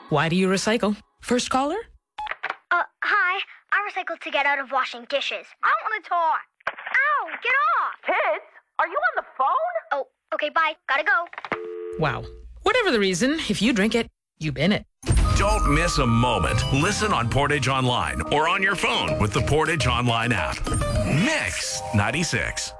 Why do you recycle? First caller? Hi. I recycle to get out of washing dishes. I want to talk. Ow, get off. Kids, are you on the phone? Oh, okay, bye. Gotta go. Wow. Whatever the reason, if you drink it, you bin it. Don't miss a moment. Listen on Portage Online or on your phone with the Portage Online app. Mix 96.